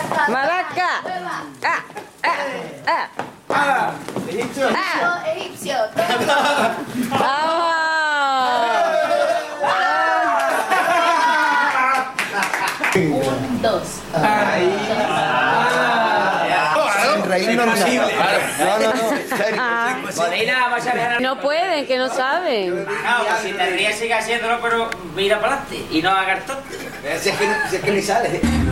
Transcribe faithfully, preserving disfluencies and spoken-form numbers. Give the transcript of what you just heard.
Maraca. Ah, ah, ah. Ah, egipcio. Ah. Egipcio. Vamos. Un, dos. Ahí. Sin reírnos nada. No, no, no. Ah. Molina, vas a dejar. No pueden, que no saben. No, pues si te ríes sigue haciéndolo, pero mira para adelante y no hagas tonto. Si es que, si es que ni sale.